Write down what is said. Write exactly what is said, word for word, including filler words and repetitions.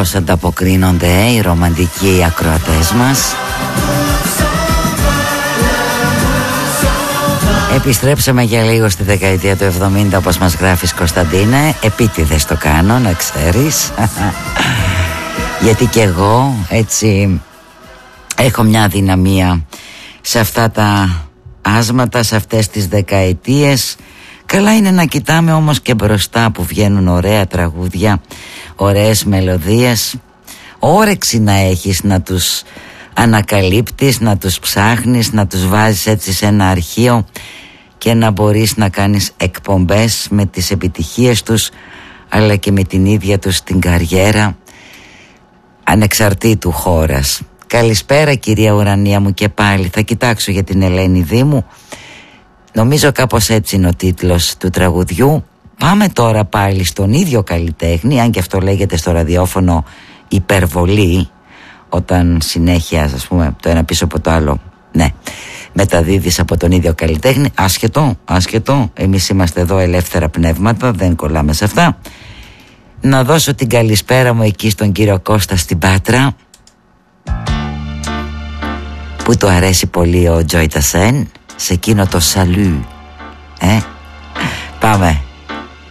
πώς ανταποκρίνονται οι ρομαντικοί ακροατές μας. Επιστρέψαμε για λίγο στη δεκαετία του εβδομήντα, όπως μας γράφεις, Κωνσταντίνε. Επίτηδες το κάνω, να ξέρεις. Γιατί και εγώ έτσι έχω μια αδυναμία σε αυτά τα άσματα, σε αυτές τις δεκαετίες. Καλά είναι να κοιτάμε όμως και μπροστά που βγαίνουν ωραία τραγούδια, ωραίες μελωδίες. Όρεξη να έχεις να τους ανακαλύπτεις, να τους ψάχνεις, να τους βάζεις έτσι σε ένα αρχείο και να μπορείς να κάνεις εκπομπές με τις επιτυχίες τους, αλλά και με την ίδια τους την καριέρα, ανεξαρτήτου χώρας. Καλησπέρα κυρία Ουρανία μου, και πάλι θα κοιτάξω για την Ελένη Δήμου. Νομίζω κάπως έτσι είναι ο τίτλος του τραγουδιού. Πάμε τώρα πάλι στον ίδιο καλλιτέχνη, αν και αυτό λέγεται στο ραδιόφωνο υπερβολή, όταν συνέχεια, ας πούμε, το ένα πίσω από το άλλο, ναι, μεταδίδεις από τον ίδιο καλλιτέχνη. Άσχετο, άσχετο, εμείς είμαστε εδώ ελεύθερα πνεύματα, δεν κολλάμε σε αυτά. Να δώσω την καλησπέρα μου εκεί στον κύριο Κώστα στην Πάτρα, που του αρέσει πολύ ο Τζόι Τασέν, σε εκείνο το σαλού. Ε, πάμε.